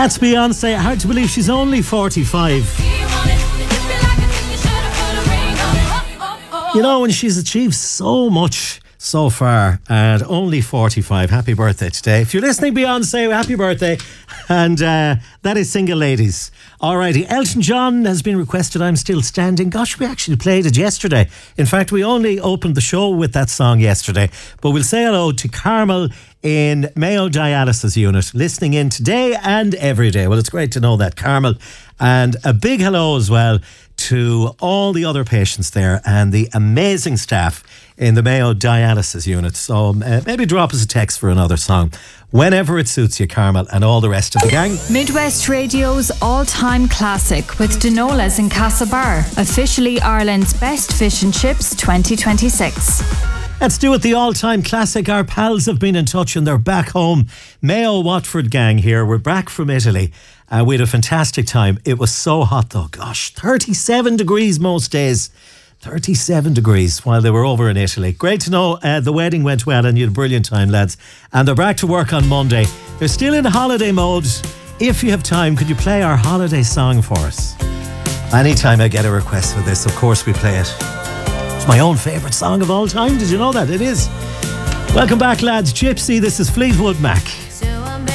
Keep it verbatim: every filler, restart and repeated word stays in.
That's Beyonce. Hard to believe she's only forty-five. You know, when she's achieved so much so far and only forty-five. Happy birthday today. If you're listening, Beyonce, happy birthday. And uh, that is Single Ladies. Alrighty, Elton John has been requested, I'm Still Standing. Gosh, we actually played it yesterday. In fact, we only opened the show with that song yesterday. But we'll say hello to Carmel in Mayo Dialysis Unit, listening in today and every day. Well, it's great to know that, Carmel. And a big hello as well to all the other patients there and the amazing staff in the Mayo Dialysis Unit. So uh, maybe drop us a text for another song whenever it suits you, Carmel, and all the rest of the gang. Midwest Radio's all-time classic with Denola's in Castlebar, officially Ireland's best fish and chips twenty twenty-six. Let's do it, the all-time classic. Our pals have been in touch and they're back home. Mayo Watford gang here. We're back from Italy. Uh, we had a fantastic time. It was so hot though. Gosh, thirty-seven degrees most days. thirty-seven degrees while they were over in Italy. Great to know uh, the wedding went well and you had a brilliant time, lads. And they're back to work on Monday. They're still in holiday mode. If you have time, could you play our holiday song for us? Anytime I get a request for this, of course we play it. It's my own favourite song of all time. Did you know that? It is. Welcome back, lads. Gypsy, this is Fleetwood Mac.